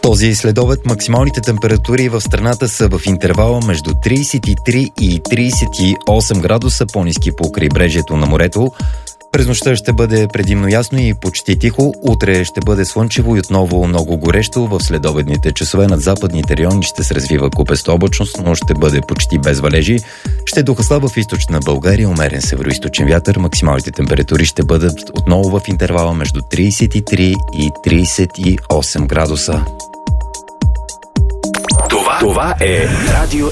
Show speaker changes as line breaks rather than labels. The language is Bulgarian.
Този следобед максималните температури в страната са в интервала между 33 и 38 градуса, по-ниски по крайбрежието на морето. През нощта ще бъде предимно ясно и почти тихо. Утре ще бъде слънчево и отново много горещо. В следобедните часове над западните райони ще се развива купеста облачност, но ще бъде почти без валежи. Ще духа слаба в източна България, умерен североизточен вятър. Максималните температури ще бъдат отново в интервала между 33 и 38 градуса.
Това е Радио